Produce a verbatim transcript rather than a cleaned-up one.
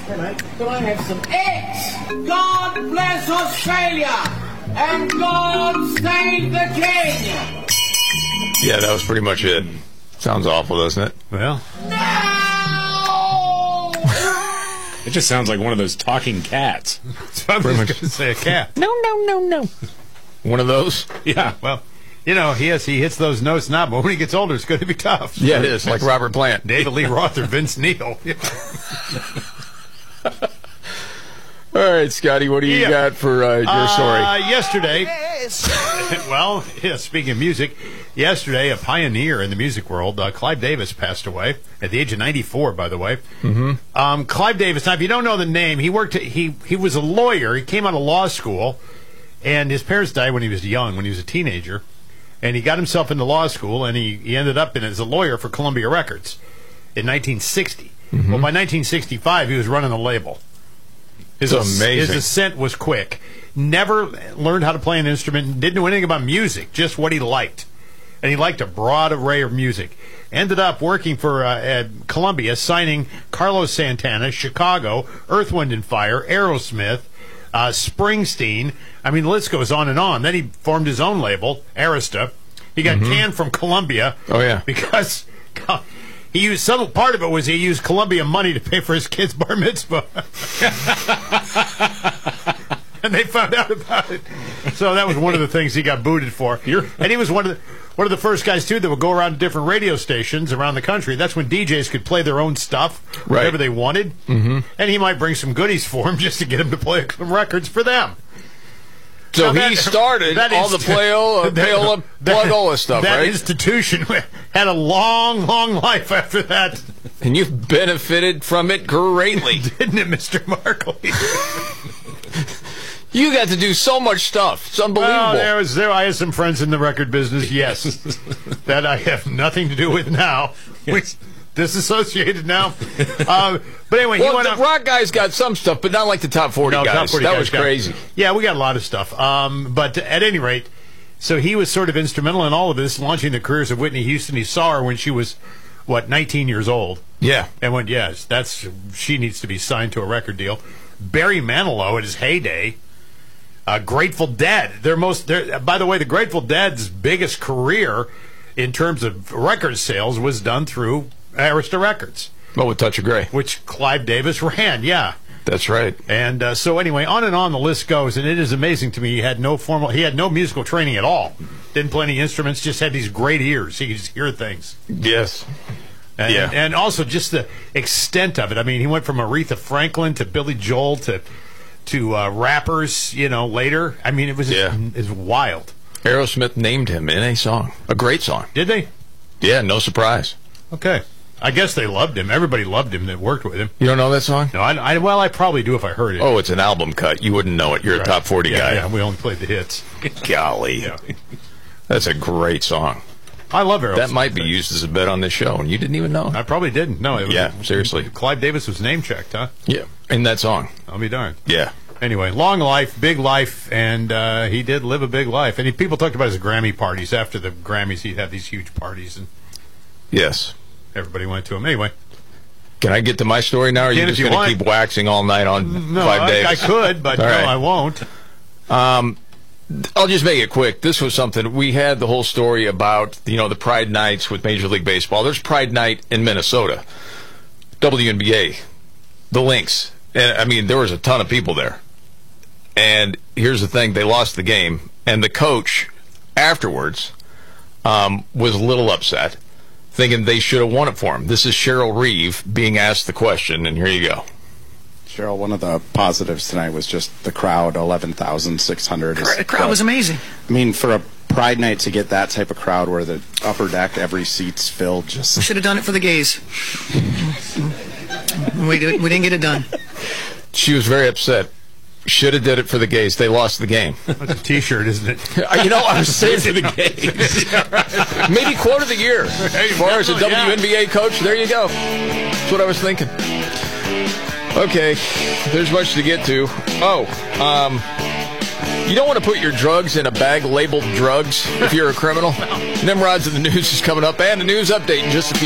Can I, can I have some eggs? God bless Australia and God save the King. Yeah, that was pretty much it. Sounds awful, doesn't it? Well, No! It just sounds like one of those talking cats. so I'm just going to say a cat. No, no, no, no. One of those? Yeah, well, you know, he has, he hits those notes now, but when he gets older, it's going to be tough. Yeah, it is, like Robert Plant. David Lee Roth or Vince Neil. All right, Scotty, what do you Yeah. got for uh, your story? Uh, yesterday, well, yeah, speaking of music, yesterday, a pioneer in the music world, uh, Clive Davis, passed away at the age of ninety-four, by the way. Mm-hmm. Um, Clive Davis, now, if you don't know the name, he worked, he, he was a lawyer. He came out of law school, and his parents died when he was young, when he was a teenager. And he got himself into law school, and he, he ended up in as a lawyer for Columbia Records in nineteen sixty. Mm-hmm. Well, by nineteen sixty-five, he was running a label. His, It's amazing. His ascent was quick. Never learned how to play an instrument. Didn't know anything about music, just what he liked. And he liked a broad array of music. Ended up working for uh, at Columbia, signing Carlos Santana, Chicago, Earth, Wind and Fire, Aerosmith, uh, Springsteen. I mean, the list goes on and on. Then he formed his own label, Arista. He got mm-hmm. canned from Columbia. Oh, yeah. Because he used some part of it was he used Columbia money to pay for his kid's bar mitzvah. And they found out about it. So that was one of the things he got booted for. And he was one of the one of the first guys, too, that would go around to different radio stations around the country. That's when D Js could play their own stuff, right. whatever they wanted. Mm-hmm. And he might bring some goodies for him just to get him to play some records for them. So now he that, started that all the Playola, Payola, Plug-ola stuff, that right? That institution had a long, long life after that. And you've benefited from it greatly. Didn't it, Mister Markley? You got to do so much stuff. It's unbelievable. Well, there was there. I had some friends in the record business, yes, that I have nothing to do with now. We disassociated now. Uh, but anyway, well, he went the up. rock guys got some stuff, but not like the top forty No, guys. top forty that guys was got, crazy. Yeah, we got a lot of stuff. Um, but at any rate, so he was sort of instrumental in all of this, launching the careers of Whitney Houston. He saw her when she was, what, nineteen years old. Yeah. And went, yes, that's she needs to be signed to a record deal. Barry Manilow at his heyday. Uh, Grateful Dead. Their most, their, by the way, the Grateful Dead's biggest career in terms of record sales was done through Arista Records. Oh, with Touch of Grey. Which Clive Davis ran, yeah. That's right. And uh, so anyway, on and on the list goes, and it is amazing to me. He had no formal, he had no musical training at all. Didn't play any instruments, just had these great ears. He could just hear things. Yes. And, yeah. and also just the extent of it. I mean, he went from Aretha Franklin to Billy Joel to to uh, rappers, you know, later. I mean, it was yeah. it's wild. Aerosmith named him in a song. A great song. Did they? Yeah, no surprise. Okay. I guess they loved him. Everybody loved him that worked with him. You don't know that song? No, I, I well, I probably do if I heard it. Oh, it's an album cut. You wouldn't know it. You're right. A top forty yeah, guy. Yeah, we only played the hits. Golly. Yeah. That's a great song. I love Aerosmith. That might be used as a bit on this show, and you didn't even know. I probably didn't. No. It was, yeah, seriously. Clive Davis was name-checked, huh? Yeah, in that song. I'll be darned. Yeah. Anyway, long life, big life, and uh, he did live a big life. And he, people talked about his Grammy parties. After the Grammys, he'd have these huge parties, and yes, everybody went to him. Anyway. Can I get to my story now, or are you just going to keep waxing all night on no, Clive Davis? I, I could, but no, right. I won't. Um, I'll just make it quick. This was something, we had the whole story about, you know, the Pride Nights with Major League Baseball. There's Pride Night in Minnesota. W N B A. The Lynx. And, I mean, there was a ton of people there. And here's the thing, they lost the game. And the coach, afterwards, um, was a little upset, thinking they should have won it for him. This is Cheryl Reeve being asked the question, and here you go. Cheryl, one of the positives tonight was just the crowd, eleven thousand six hundred. The crowd was amazing. I mean, for a Pride Night to get that type of crowd where the upper deck, every seat's filled, just... We should have done it for the gays. we, did, we didn't get it done. She was very upset. Should have did it for the gays. They lost the game. That's a T-shirt, isn't it? You know, I was saying for the gays. Maybe quote of the year. As far as a W N B A coach, there you go. That's what I was thinking. Okay, there's much to get to. Oh, um, you don't want to put your drugs in a bag labeled drugs if you're a criminal. Nimrods of the News is coming up, and a news update in just a few.